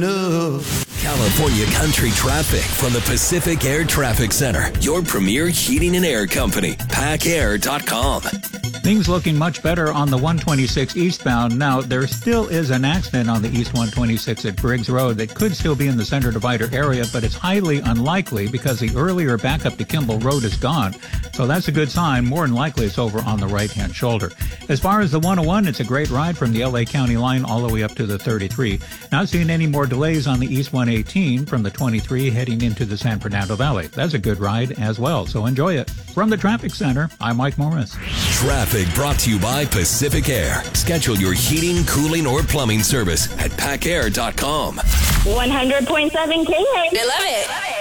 California country traffic from the Pacific Air Traffic Center. Your premier heating and air company. PackAir.com. Things looking much better on the 126 eastbound. Now, there still is an accident on the East 126 at Briggs Road that could still be in the center divider area, but it's highly unlikely because the earlier backup to Kimball Road is gone. So that's a good sign. More than likely it's over on the right-hand shoulder. As far as the 101, it's a great ride from the LA County line all the way up to the 33. Not seeing any more delays on the East 118 from the 23 heading into the San Fernando Valley. That's a good ride as well, so enjoy it. From the Traffic Center, I'm Mike Morris. Traffic brought to you by Pacific Air. Schedule your heating, cooling, or plumbing service at PackAir.com. 100.7 KH. They love it.